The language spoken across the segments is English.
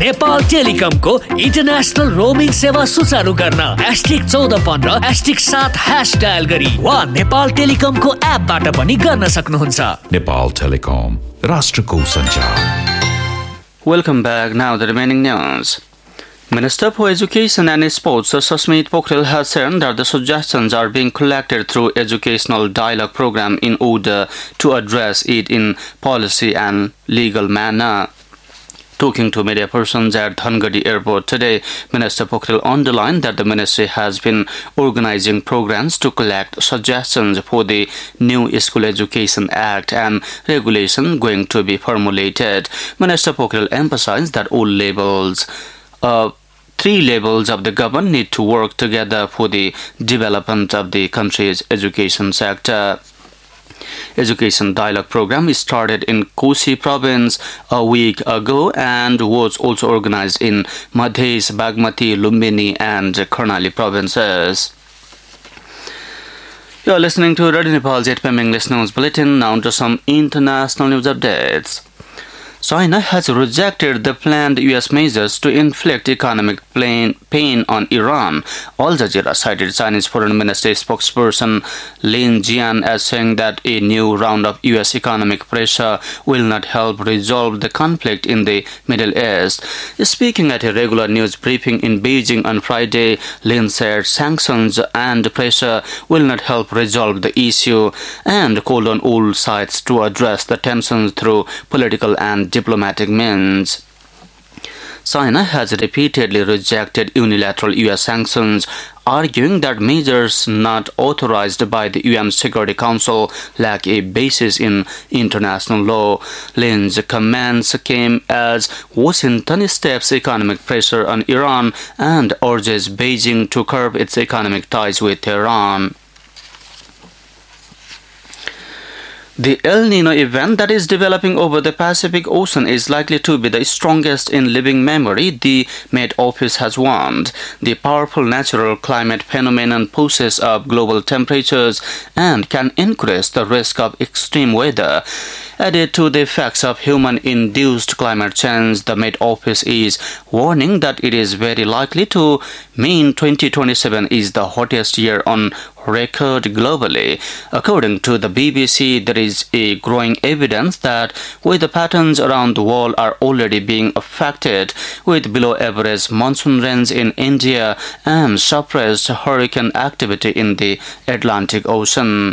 Nepal टेलिकमको international roaming सेवा सुचारू गर्न *1415 *7# डायल गरी वा नेपाल टेलिकमको एपबाट पनि गर्न सक्नुहुन्छ. नेपाल टेलिकम, राष्ट्रको सञ्चार. Welcome back. Now the remaining news. Minister for Education and Sports Sasmit Pokhrel has said that the suggestions are being collected through educational dialogue program in order to address it in policy and legal manner. Talking to media persons at Dhangadi Airport today, Minister Pokhrel underlined that the ministry has been organizing programs to collect suggestions for the new School Education Act and regulation going to be formulated. Minister Pokhrel emphasized that all levels three levels of the government need to work together for the development of the country's education sector. Education dialogue program started in Kosi province a week ago and was also organized in Madhes, Bagmati, Lumbini and Karnali provinces. You are listening to Radio Nepal's 8 PM English News Bulletin. Now to some international news updates. China has rejected the planned U.S. measures to inflict economic pain on Iran. Al Jazeera cited Chinese Foreign Ministry spokesperson Lin Jian as saying that a new round of U.S. economic pressure will not help resolve the conflict in the Middle East. Speaking at a regular news briefing in Beijing on Friday, Lin said sanctions and pressure will not help resolve the issue and called on all sides to address the tensions through political and diplomatic means. China has repeatedly rejected unilateral U.S. sanctions, arguing that measures not authorized by the UN Security Council lack a basis in international law. Lin's comments came as Washington steps economic pressure on Iran and urges Beijing to curb its economic ties with Tehran. The El Nino event that is developing over the Pacific Ocean is likely to be the strongest in living memory, the Met Office has warned. The powerful natural climate phenomenon pushes up global temperatures and can increase the risk of extreme weather. Added to the effects of human-induced climate change, the Met Office is warning that it is very likely to mean 2027 is the hottest year on record globally. According to the BBC, there is a growing evidence that weather patterns around the world are already being affected, with below-average monsoon rains in India and suppressed hurricane activity in the Atlantic Ocean.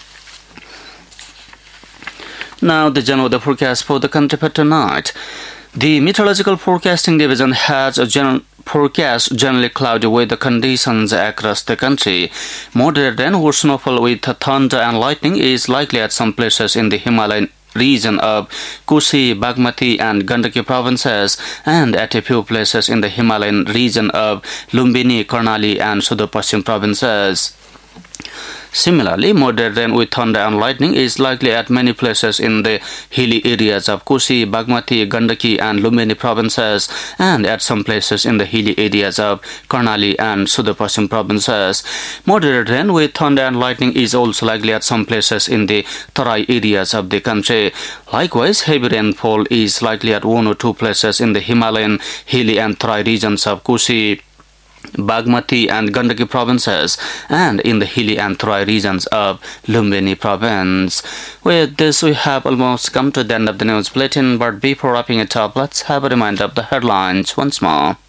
Now the general weather forecast for the country for tonight. The Meteorological Forecasting Division has a forecast generally cloudy weather conditions across the country. Moderate rain or snowfall with thunder and lightning is likely at some places in the Himalayan region of Kosi, Bagmati and Gandaki provinces and at a few places in the Himalayan region of Lumbini, Karnali and Sudurpashchim provinces. Similarly, moderate rain with thunder and lightning is likely at many places in the hilly areas of Kosi, Bagmati, Gandaki and Lumbini provinces and at some places in the hilly areas of Karnali and Sudurpashchim provinces. Moderate rain with thunder and lightning is also likely at some places in the Tarai areas of the country. Likewise, heavy rainfall is likely at one or two places in the Himalayan, hilly and Tarai regions of Kosi, Bagmati and Gandaki provinces and in the hilly and Tarai regions of Lumbini province. With this, we have almost come to the end of the news bulletin, but before wrapping it up, let's have a reminder of the headlines once more.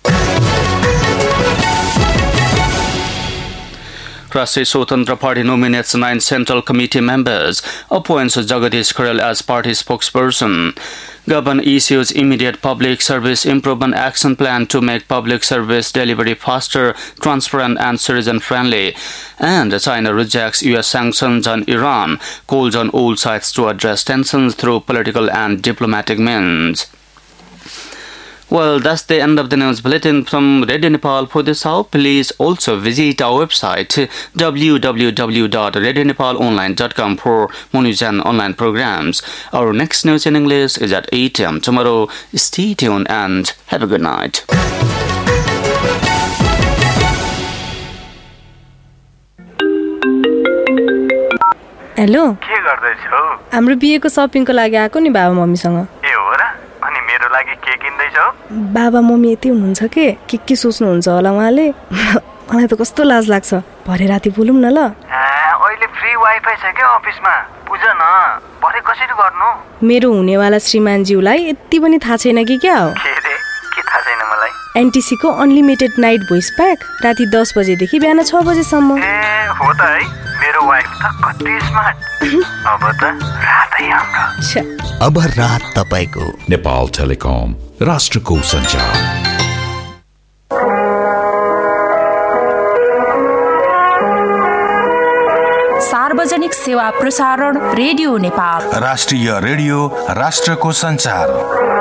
Rashtriya Swatantra Party nominates 9 Central Committee members, appoints Jagadish Kharel as party spokesperson. Government issues immediate public service improvement action plan to make public service delivery faster, transparent and citizen-friendly. And China rejects U.S. sanctions on Iran, calls on all sides to address tensions through political and diplomatic means. Well, that's the end of the news bulletin from Radio Nepal for this hour. Please also visit our website www.radionepalonline.com for more news and online programs. Our next news in English is at 8 a.m. tomorrow. Stay tuned and have a good night. Hello के गर्दैछौ? हाम्रो बिहेको शपिङको लागि आएको नि बाबा मम्मीसँग। ए हो र? अनि मेरो लागि के किन्दैछौ? बाबा मम्मी यति हुनुहुन्छ के सोच्नुहुन्छ होला उहाँले मलाई त कस्तो लाज लाग्छ भरे राति बोलौँ न ल अहिले फ्री वाइफाई छ के अफिसमा बुझ न भरे कसरी गर्नु मेरो हुनेवाला श्रीमानज्यूलाई यति पनि थाहा छैन कि क्या हो के थाहा छैन मलाई एनटिसी को अनलिमिटेड नाइट भोइस प्याक राति 10 बजेदेखि बिहान 6 बजेसम्म हो त है मेरो वाइफ त कति स्मार्ट अब त रातै हाम्रो अब रात तपाईको नेपाल टेलिकम राष्ट्रको सञ्चार सार्वजनिक सेवा प्रसारण रेडियो नेपाल राष्ट्रिय रेडियो राष्ट्रको सञ्चार